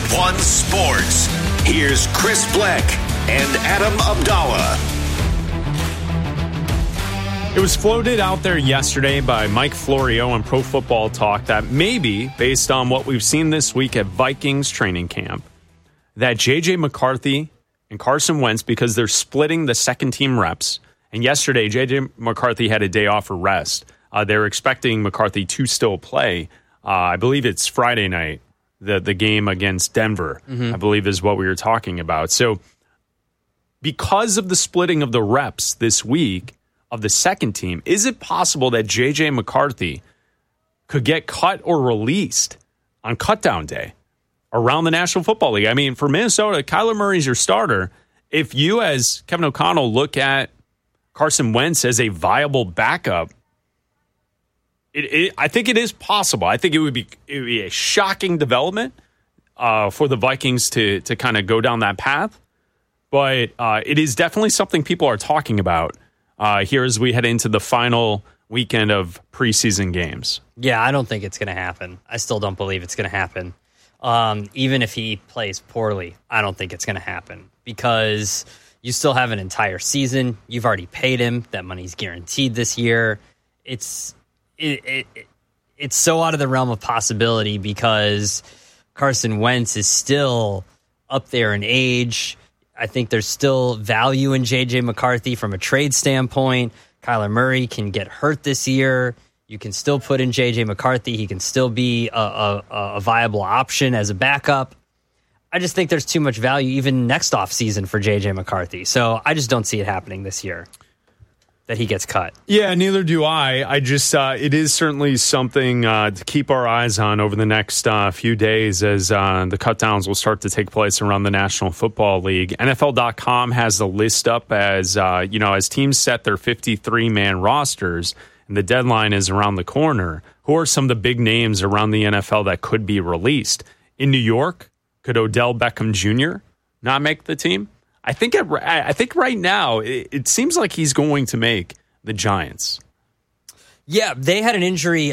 One Sports. Here's Chris Bleck and Adam Abdallah. It was floated out there yesterday by Mike Florio on Pro Football Talk that maybe, based on what we've seen this week at Vikings training camp, that J.J. McCarthy and Carson Wentz, because they're splitting the second-team reps, and yesterday J.J. McCarthy had a day off for rest. They're expecting McCarthy to still play. I believe it's Friday night, the game against Denver, I believe is what we were talking about. So because of the splitting of the reps this week of the second team, is it possible that J.J. McCarthy could get cut or released on cutdown day around the National Football League? I mean, for Minnesota, Kyler Murray's your starter. If you, as Kevin O'Connell, look at Carson Wentz as a viable backup, I think it is possible. I think it would be a shocking development for the Vikings to kind of go down that path. But it is definitely something people are talking about here as we head into the final weekend of preseason games. Yeah, I don't think it's going to happen. I still don't believe it's going to happen. Even if he plays poorly, I don't think it's going to happen because you still have an entire season. You've already paid him. That money's guaranteed this year. It's so out of the realm of possibility because Carson Wentz is still up there in age. I think there's still value in J.J. McCarthy from a trade standpoint. Kyler Murray can get hurt this year. You can still put in J.J. McCarthy. He can still be a viable option as a backup. I just think there's too much value even next offseason for J.J. McCarthy. So I just don't see it happening this year that he gets cut. Yeah, neither do I. I just, it is certainly something to keep our eyes on over the next few days as the cutdowns will start to take place around the National Football League. NFL.com has the list up as teams set their 53-man rosters and the deadline is around the corner. Who are some of the big names around the NFL that could be released? In New York, could Odell Beckham Jr. not make the team? I think right now it seems like he's going to make the Giants. Yeah, they had an injury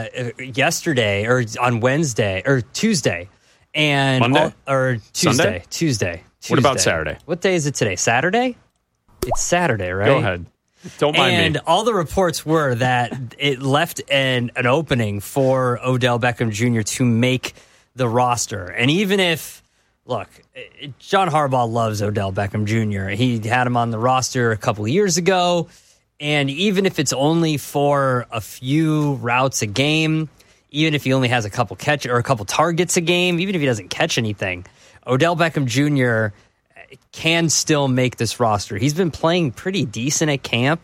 yesterday or on Wednesday or Tuesday, and Monday or Tuesday. Tuesday. What about Saturday? What day is it today? Saturday? It's Saturday, right? Go ahead. Don't mind me. And all the reports were that it left an opening for Odell Beckham Jr. to make the roster, and even if. Look, John Harbaugh loves Odell Beckham Jr. He had him on the roster a couple of years ago, and even if it's only for a few routes a game, even if he only has a couple targets a game, even if he doesn't catch anything, Odell Beckham Jr. can still make this roster. He's been playing pretty decent at camp,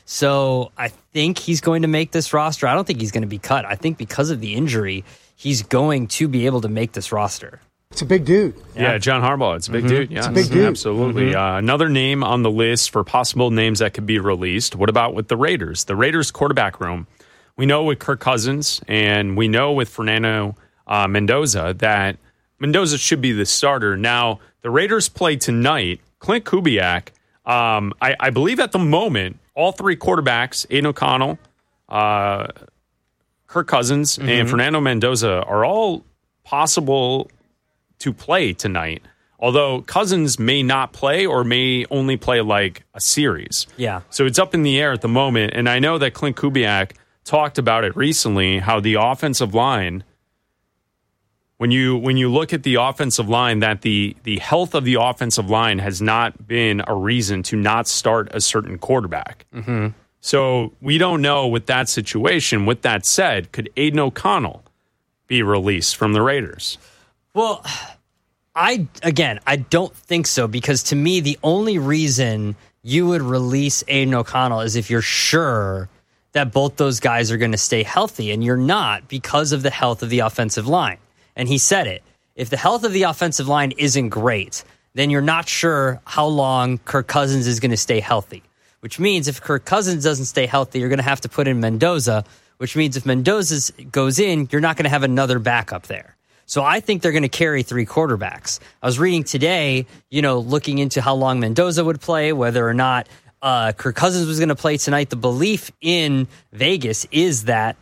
so I think he's going to make this roster. I don't think he's going to be cut. I think because of the injury, he's going to be able to make this roster. It's a big dude. Yeah, John Harbaugh. It's a big dude. Yeah, it's a big dude. Absolutely. Another name on the list for possible names that could be released. What about with the Raiders? The Raiders quarterback room. We know with Kirk Cousins and we know with Fernando Mendoza that Mendoza should be the starter. Now, the Raiders play tonight. Clint Kubiak, I believe at the moment, all three quarterbacks, Aiden O'Connell, Kirk Cousins, and Fernando Mendoza are all possible to play tonight, although Cousins may not play or may only play like a series. Yeah. So it's up in the air at the moment, and I know that Clint Kubiak talked about it recently, how the offensive line, when you look at the offensive line, that the health of the offensive line has not been a reason to not start a certain quarterback. So we don't know with that situation. With that said, could Aiden O'Connell be released from the Raiders? Well, I don't think so, because to me, the only reason you would release Aiden O'Connell is if you're sure that both those guys are going to stay healthy, and you're not because of the health of the offensive line. And he said it. If the health of the offensive line isn't great, then you're not sure how long Kirk Cousins is going to stay healthy, which means if Kirk Cousins doesn't stay healthy, you're going to have to put in Mendoza, which means if Mendoza goes in, you're not going to have another backup there. So I think they're going to carry three quarterbacks. I was reading today, looking into how long Mendoza would play, whether or not Kirk Cousins was going to play tonight. The belief in Vegas is that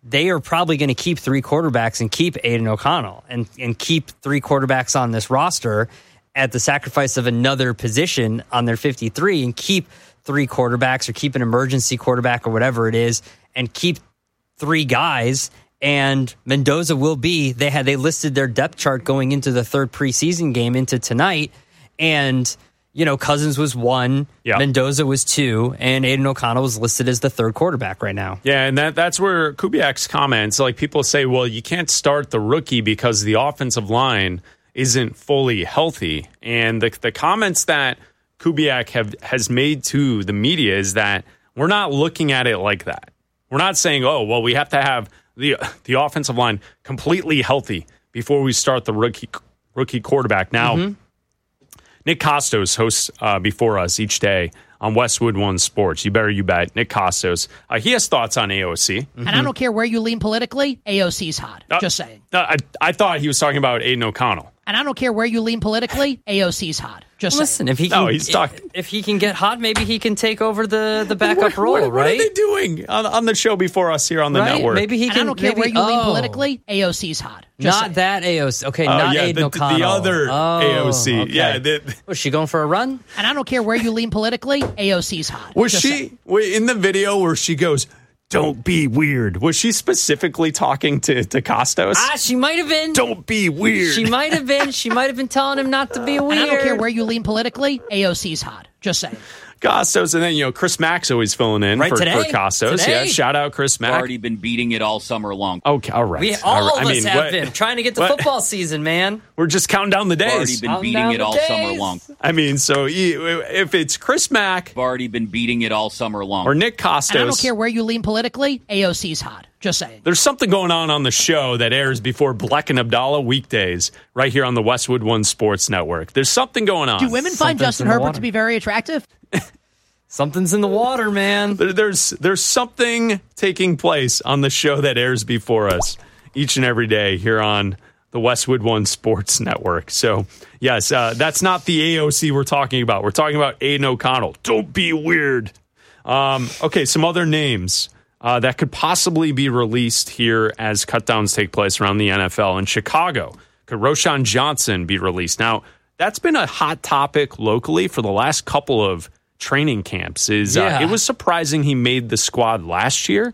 they are probably going to keep 3 quarterbacks and keep Aiden O'Connell and keep 3 quarterbacks on this roster at the sacrifice of another position on their 53 and keep 3 quarterbacks or keep an emergency quarterback or whatever it is and keep 3 guys. And Mendoza will be, they listed their depth chart going into the 3rd preseason game into tonight. And, Cousins was 1, Mendoza was 2, and Aiden O'Connell was listed as the 3rd quarterback right now. Yeah, and that's where Kubiak's comments, like people say, well, you can't start the rookie because the offensive line isn't fully healthy. And the comments that Kubiak has made to the media is that we're not looking at it like that. We're not saying, oh, well, we have to have the offensive line completely healthy before we start the rookie quarterback. Now, Nick Costos hosts before us each day on Westwood One Sports. You bet. Nick Costos. He has thoughts on AOC. And I don't care where you lean politically, AOC's hot. Just saying. I thought he was talking about Aiden O'Connell. And I don't care where you lean politically, AOC's hot. Just listen, saying. If he can get hot, maybe he can take over the backup role, right? What are they doing on the show before us here on the network? Maybe he can. And I don't care where you lean politically, AOC's hot. Just not that AOC. Okay, not Aiden O'Connell. The other AOC. Okay. Yeah. Was she going for a run? And I don't care where you lean politically, AOC's hot. Was she in the video where she goes, "Don't be weird"? Was she specifically talking to Costos? She might have been. Don't be weird. She might have been. She might have been telling him not to be weird. And I don't care where you lean politically, AOC's hot. Just saying. Costos, and then Chris Mack's always filling in for Costos. Today. Yeah, shout out Chris Mack. Already been beating it all summer long. Okay, all right. All of us have been trying to get the football season, man. We're just counting down the days. Already been beating it all summer long. I mean, so if it's Chris Mack, I've already been beating it all summer long. Or Nick Costos, and I don't care where you lean politically, AOC's hot. Just saying. There's something going on the show that airs before Bleck and Abdallah weekdays right here on the Westwood One Sports Network. There's something going on. Do women find Justin Herbert to be very attractive? Something's in the water, man. There's something taking place on the show that airs before us each and every day here on the Westwood One Sports Network. So, yes, that's not the AOC we're talking about. We're talking about Aiden O'Connell. Don't be weird. Okay, some other names that could possibly be released here as cutdowns take place around the NFL. In Chicago, could Roschon Johnson be released? Now, that's been a hot topic locally for the last couple of training camps. It was surprising he made the squad last year.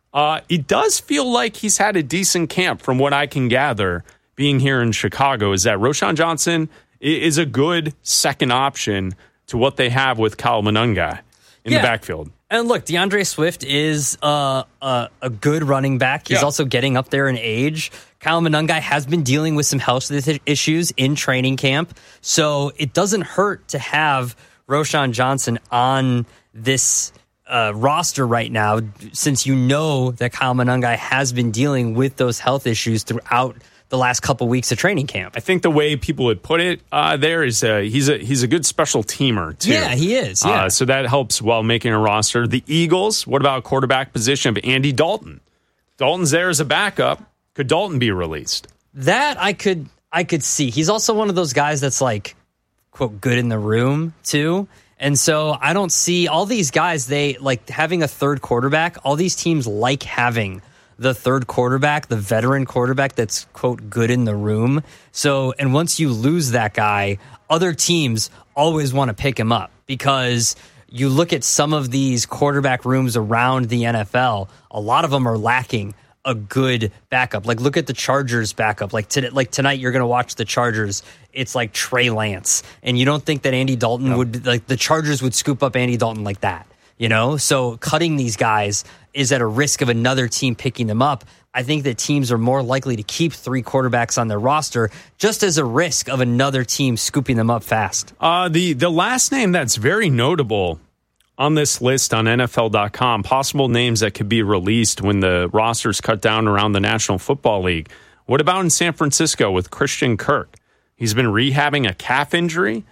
It does feel like he's had a decent camp from what I can gather being here in Chicago, is that Roschon Johnson is a good second option to what they have with Kyle Monangai in the backfield. And look, DeAndre Swift is a good running back. He's also getting up there in age. Kyle Monangai has been dealing with some health issues in training camp. So it doesn't hurt to have Roschon Johnson on this roster right now, since you know that Kyle Monangai has been dealing with those health issues throughout the last couple weeks of training camp. I think the way people would put it there is he's a good special teamer, too. Yeah, he is. Yeah. So that helps while making a roster. The Eagles, what about quarterback position of Andy Dalton? Dalton's there as a backup. Could Dalton be released? That I could see. He's also one of those guys that's like, quote, good in the room, too. And so I don't see all these guys, they like having a third quarterback. All these teams like having the third quarterback, the veteran quarterback that's, quote, good in the room. So, and once you lose that guy, other teams always want to pick him up, because you look at some of these quarterback rooms around the NFL, a lot of them are lacking a good backup. Like, look at the Chargers backup. Like tonight, you're going to watch the Chargers. It's like Trey Lance. And you don't think that Andy Dalton would, like, the Chargers would scoop up Andy Dalton like that, you know? So cutting these guys is at a risk of another team picking them up. I think that teams are more likely to keep 3 quarterbacks on their roster just as a risk of another team scooping them up fast. The last name that's very notable on this list on NFL.com, possible names that could be released when the roster's cut down around the National Football League. What about in San Francisco with Christian Kirk? He's been rehabbing a calf injury.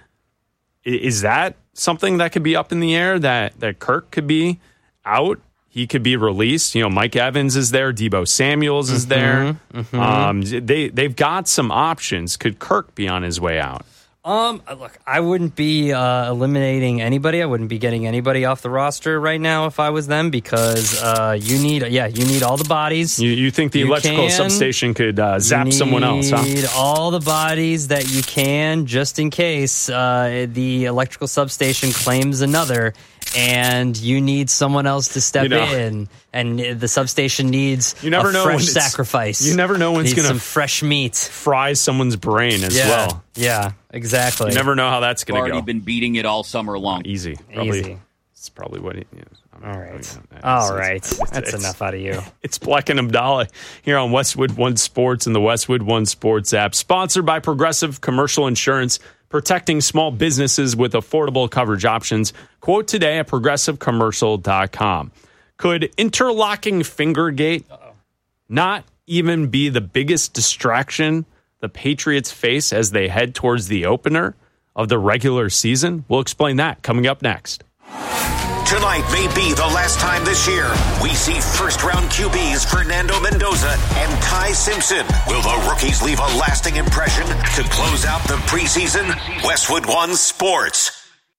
Is that something that could be up in the air, that Kirk could be out? He could be released. You know, Mike Evans is there. Deebo Samuels is there. They've got some options. Could Kirk be on his way out? Look, I wouldn't be eliminating anybody. I wouldn't be getting anybody off the roster right now if I was them, because you need all the bodies. You think the electrical substation could zap someone else, huh? You need all the bodies that you can, just in case the electrical substation claims another, and you need someone else to step in, and the substation needs fresh sacrifice. You never know when it's going to some fresh meat, fry someone's brain as well. Yeah, exactly. You never know how that's going to go. Already been beating it all summer long. Easy. It's probably what it is. All right. That's enough out of you. It's Bleck and Abdallah here on Westwood One Sports and the Westwood One Sports app. Sponsored by Progressive Commercial Insurance, protecting small businesses with affordable coverage options. Quote today at progressivecommercial.com. Could interlocking fingergate not even be the biggest distraction the Patriots face as they head towards the opener of the regular season? We'll explain that coming up next. Tonight may be the last time this year we see first-round QBs Fernando Mendoza and Ty Simpson. Will the rookies leave a lasting impression to close out the preseason? Westwood One Sports.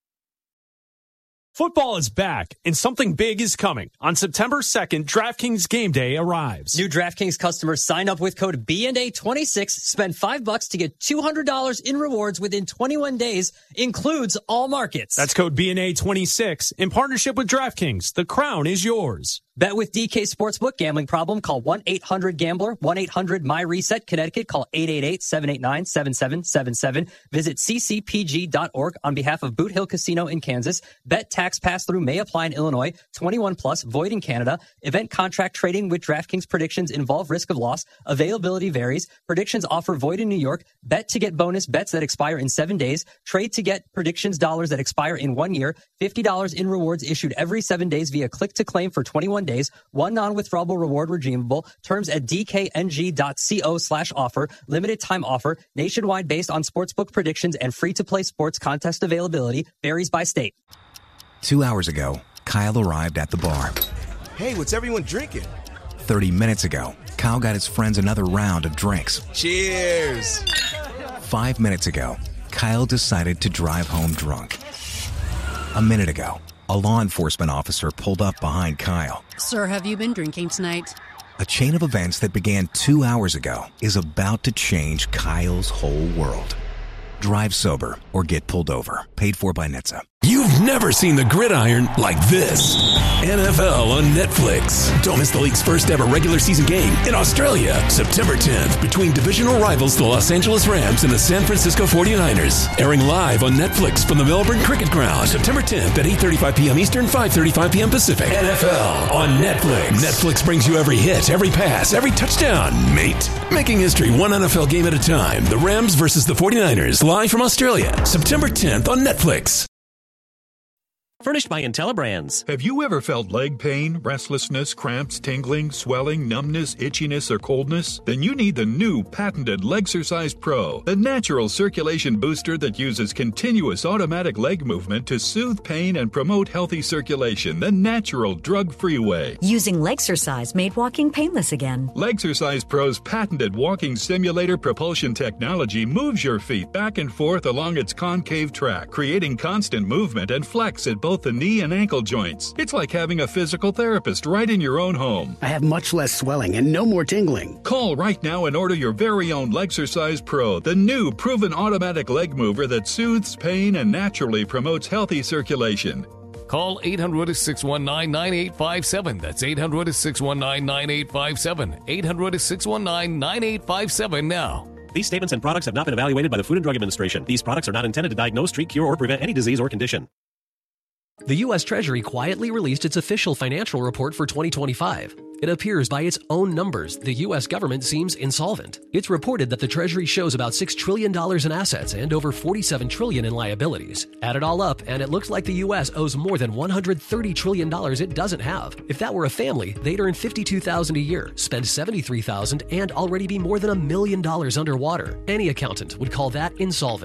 Football is back, and something big is coming. On September 2nd, DraftKings Game Day arrives. New DraftKings customers sign up with code BNA26, spend $5 to get $200 in rewards within 21 days, includes all markets. That's code BNA26 in partnership with DraftKings. The crown is yours. Bet with DK Sportsbook. Gambling problem? Call 1-800-GAMBLER. 1-800-MyReset. Connecticut. Call 888-789-7777. Visit ccpg.org on behalf of Boot Hill Casino in Kansas. Bet tax pass-through may apply in Illinois. 21 plus. Void in Canada. Event contract trading with DraftKings predictions involve risk of loss. Availability varies. Predictions offer void in New York. Bet to get bonus bets that expire in 7 days. Trade to get predictions dollars that expire in 1 year. $50 in rewards issued every 7 days via click to claim for 21 days. One non-withdrawable reward redeemable. Terms at dkng.co/offer. Limited time offer. Nationwide based on sportsbook predictions and free-to-play sports contest availability. Varies by state. 2 hours ago, Kyle arrived at the bar. Hey, what's everyone drinking? 30 minutes ago, Kyle got his friends another round of drinks. Cheers! 5 minutes ago, Kyle decided to drive home drunk. A minute ago, a law enforcement officer pulled up behind Kyle. Sir, have you been drinking tonight? A chain of events that began 2 hours ago is about to change Kyle's whole world. Drive sober or get pulled over. Paid for by NHTSA. You've never seen the gridiron like this. NFL on Netflix. Don't miss the league's first ever regular season game in Australia, September 10th, between divisional rivals the Los Angeles Rams and the San Francisco 49ers. Airing live on Netflix from the Melbourne Cricket Ground, September 10th at 8:35 p.m. Eastern, 5:35 p.m. Pacific. NFL on Netflix. Netflix brings you every hit, every pass, every touchdown, mate. Making history one NFL game at a time. The Rams versus the 49ers, live from Australia, September 10th on Netflix. Furnished by IntelliBrands. Have you ever felt leg pain, restlessness, cramps, tingling, swelling, numbness, itchiness, or coldness? Then you need the new patented Legsercise Pro, the natural circulation booster that uses continuous automatic leg movement to soothe pain and promote healthy circulation the natural drug-free way. Using Legsercise made walking painless again. Legsercise Pro's patented walking simulator propulsion technology moves your feet back and forth along its concave track, creating constant movement and flex at both the knee and ankle joints. It's like having a physical therapist right in your own home. I have much less swelling and no more tingling. Call right now and order your very own Legsercise Pro, the new proven automatic leg mover that soothes pain and naturally promotes healthy circulation. Call 800-619-9857. That's 800-619-9857. 800-619-9857 now. These statements and products have not been evaluated by the Food and Drug Administration. These products are not intended to diagnose, treat, cure, or prevent any disease or condition. The U.S. Treasury quietly released its official financial report for 2025. It appears by its own numbers, the U.S. government seems insolvent. It's reported that the Treasury shows about $6 trillion in assets and over $47 trillion in liabilities. Add it all up, and it looks like the U.S. owes more than $130 trillion it doesn't have. If that were a family, they'd earn $52,000 a year, spend $73,000, and already be more than $1 million underwater. Any accountant would call that insolvent.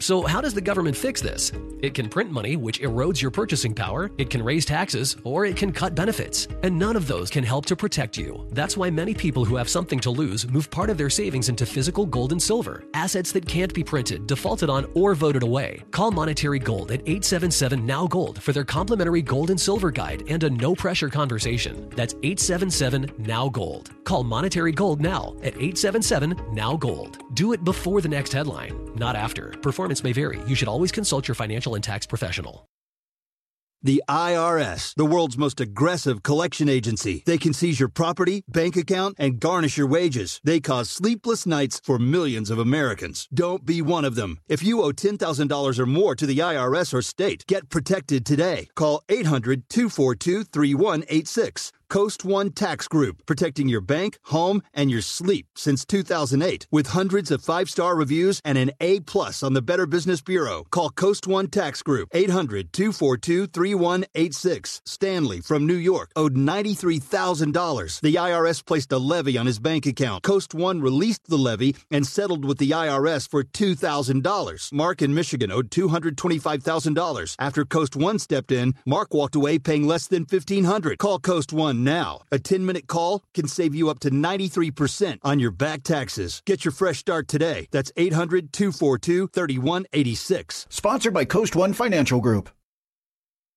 So how does the government fix this? It can print money, which erodes your purchasing power, it can raise taxes, or it can cut benefits. And none of those can help to protect you. That's why many people who have something to lose move part of their savings into physical gold and silver, assets that can't be printed, defaulted on, or voted away. Call Monetary Gold at 877-NOW-GOLD for their complimentary gold and silver guide and a no-pressure conversation. That's 877-NOW-GOLD. Call Monetary Gold now at 877-NOW-GOLD. Do it before the next headline, not after. Performance may vary. You should always consult your financial and tax professional. The IRS, the world's most aggressive collection agency. They can seize your property, bank account, and garnish your wages. They cause sleepless nights for millions of Americans. Don't be one of them. If you owe $10,000 or more to the IRS or state, get protected today. Call 800-242-3186. Coast One Tax Group, protecting your bank, home, and your sleep since 2008. With hundreds of 5-star reviews and an A+ on the Better Business Bureau. Call Coast One Tax Group, 800-242-3186. Stanley from New York owed $93,000. The IRS placed a levy on his bank account. Coast One released the levy and settled with the IRS for $2,000. Mark in Michigan owed $225,000. After Coast One stepped in, Mark walked away paying less than $1,500. Call Coast One now. A 10-minute call can save you up to 93% on your back taxes. Get your fresh start today. That's 800-242-3186. Sponsored by Coast One Financial Group.